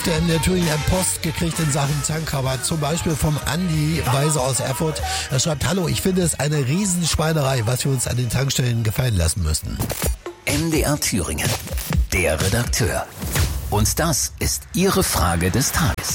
in der Thüringer Post gekriegt in Sachen Tankrabatt, zum Beispiel vom Andi Weise aus Erfurt. Er schreibt: Hallo, ich finde es eine Riesenschweinerei, was wir uns an den Tankstellen gefallen lassen müssten. MDR Thüringen, der Redakteur. Und das ist Ihre Frage des Tages.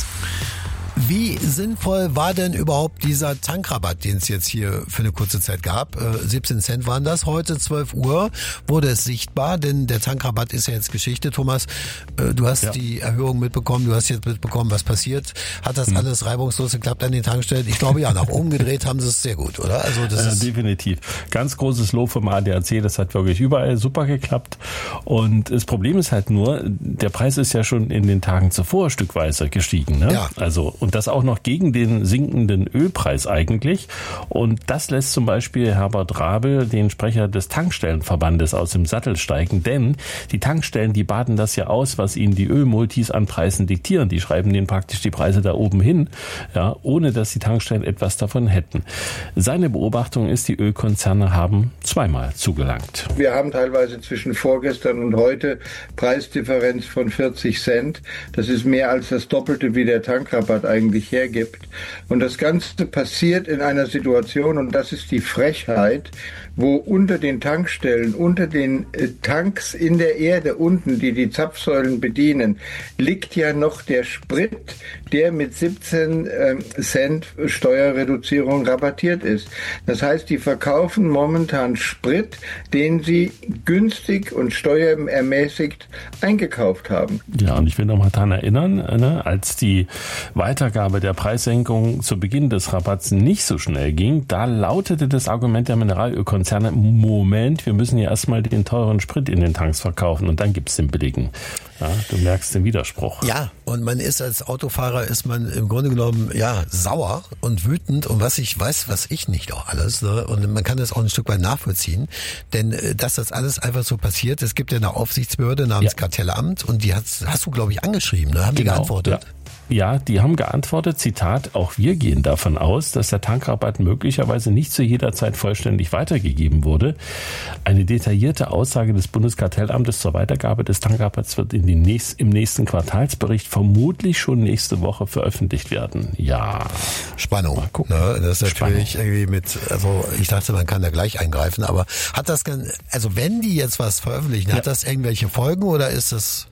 Wie sinnvoll war denn überhaupt dieser Tankrabatt, den es jetzt hier für eine kurze Zeit gab? 17 Cent waren das. Heute 12 Uhr wurde es sichtbar, denn der Tankrabatt ist ja jetzt Geschichte. Thomas, du hast die Erhöhung mitbekommen, du hast jetzt mitbekommen, was passiert. Hat das alles reibungslos geklappt an den Tankstellen? Ich glaube ja, nach oben gedreht haben sie es sehr gut, oder? Also das ist definitiv. Ganz großes Lob vom ADAC, das hat wirklich überall super geklappt. Und das Problem ist halt nur, der Preis ist ja schon in den Tagen zuvor stückweise gestiegen. Ne? Ja. Und das auch noch gegen den sinkenden Ölpreis eigentlich. Und das lässt zum Beispiel Herbert Rabel, den Sprecher des Tankstellenverbandes, aus dem Sattel steigen. Denn die Tankstellen, die baden das ja aus, was ihnen die Ölmultis an Preisen diktieren. Die schreiben denen praktisch die Preise da oben hin, ja, ohne dass die Tankstellen etwas davon hätten. Seine Beobachtung ist, die Ölkonzerne haben zweimal zugelangt. Wir haben teilweise zwischen vorgestern und heute Preisdifferenz von 40 Cent. Das ist mehr als das Doppelte, wie der Tankrabatt eigentlich hergibt. Und das Ganze passiert in einer Situation, und das ist die Frechheit, wo unter den Tankstellen, unter den Tanks in der Erde unten, die die Zapfsäulen bedienen, liegt ja noch der Sprit, der mit 17 Cent Steuerreduzierung rabattiert ist. Das heißt, die verkaufen momentan Sprit, den sie günstig und steuerermäßigt eingekauft haben. Ja, und ich will noch mal daran erinnern, als die Weitergabe der Preissenkung zu Beginn des Rabatts nicht so schnell ging, da lautete das Argument der Mineralölkonzerne: Moment, wir müssen ja erstmal den teuren Sprit in den Tanks verkaufen und dann gibt's den billigen. Ja, du merkst den Widerspruch. Ja, und man ist als Autofahrer, ist man im Grunde genommen sauer und wütend, und was ich nicht auch alles, ne? Und man kann das auch ein Stück weit nachvollziehen, denn dass das alles einfach so passiert, es gibt ja eine Aufsichtsbehörde namens Kartellamt, und die hast du, glaube ich, angeschrieben, ne? Haben die geantwortet? Ja. Ja, die haben geantwortet, Zitat: Auch wir gehen davon aus, dass der Tankrabatt möglicherweise nicht zu jeder Zeit vollständig weitergegeben wurde. Eine detaillierte Aussage des Bundeskartellamtes zur Weitergabe des Tankrabatts wird im nächsten Quartalsbericht vermutlich schon nächste Woche veröffentlicht werden. Ja. Spannung. Mal gucken. Ne, das ist natürlich irgendwie ich dachte, man kann da gleich eingreifen, aber hat das, also wenn die jetzt was veröffentlichen, hat das irgendwelche Folgen oder ist das...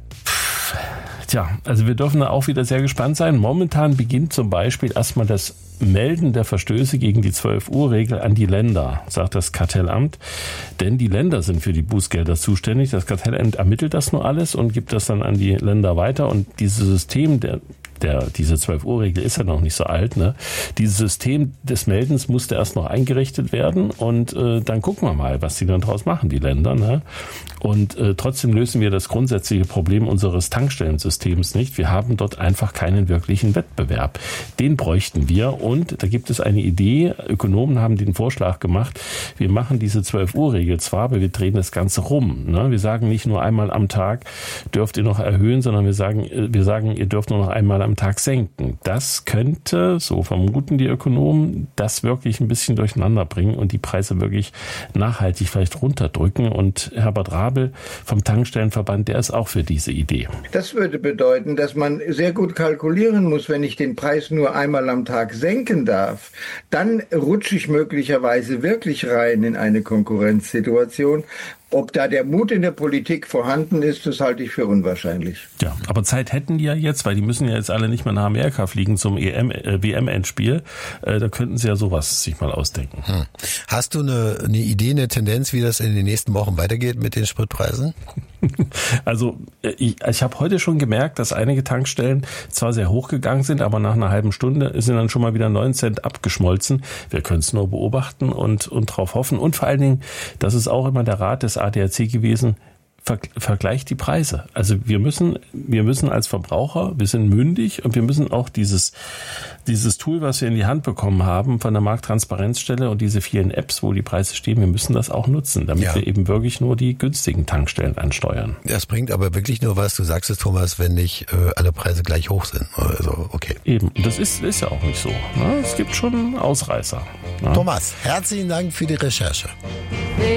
Tja, also wir dürfen da auch wieder sehr gespannt sein. Momentan beginnt zum Beispiel erstmal das Melden der Verstöße gegen die 12-Uhr-Regel an die Länder, sagt das Kartellamt. Denn die Länder sind für die Bußgelder zuständig. Das Kartellamt ermittelt das nur alles und gibt das dann an die Länder weiter. Und dieses System diese 12-Uhr-Regel ist ja noch nicht so alt, ne? Dieses System des Meldens musste erst noch eingerichtet werden, und dann gucken wir mal, was die dann draus machen, die Länder, ne? Und trotzdem lösen wir das grundsätzliche Problem unseres Tankstellensystems nicht. Wir haben dort einfach keinen wirklichen Wettbewerb. Den bräuchten wir, und da gibt es eine Idee. Ökonomen haben den Vorschlag gemacht, wir machen diese 12-Uhr-Regel zwar, aber wir drehen das Ganze rum, ne? Wir sagen nicht nur einmal am Tag dürft ihr noch erhöhen, sondern wir sagen, ihr dürft nur noch einmal am Tag senken. Das könnte, so vermuten die Ökonomen, das wirklich ein bisschen durcheinander bringen und die Preise wirklich nachhaltig vielleicht runterdrücken. Und Herbert Rabel vom Tankstellenverband, der ist auch für diese Idee. Das würde bedeuten, dass man sehr gut kalkulieren muss, wenn ich den Preis nur einmal am Tag senken darf, dann rutsche ich möglicherweise wirklich rein in eine Konkurrenzsituation. Ob da der Mut in der Politik vorhanden ist, das halte ich für unwahrscheinlich. Ja, aber Zeit hätten die ja jetzt, weil die müssen ja jetzt alle nicht mehr nach Amerika fliegen zum WM-Endspiel. Da könnten sie ja sowas sich mal ausdenken. Hast du eine Idee, eine Tendenz, wie das in den nächsten Wochen weitergeht mit den Spritpreisen? Also ich habe heute schon gemerkt, dass einige Tankstellen zwar sehr hoch gegangen sind, aber nach einer halben Stunde sind dann schon mal wieder 9 Cent abgeschmolzen. Wir können es nur beobachten und drauf hoffen. Und vor allen Dingen, das ist auch immer der Rat des ADAC gewesen, vergleicht die Preise. Also wir müssen als Verbraucher, wir sind mündig, und wir müssen auch dieses Tool, was wir in die Hand bekommen haben von der Markttransparenzstelle und diese vielen Apps, wo die Preise stehen, wir müssen das auch nutzen, damit wir eben wirklich nur die günstigen Tankstellen ansteuern. Das bringt aber wirklich nur was, du sagst es, Thomas, wenn nicht alle Preise gleich hoch sind. Also, okay. Eben, das ist ja auch nicht so. Ne? Es gibt schon Ausreißer. Ne? Thomas, herzlichen Dank für die Recherche.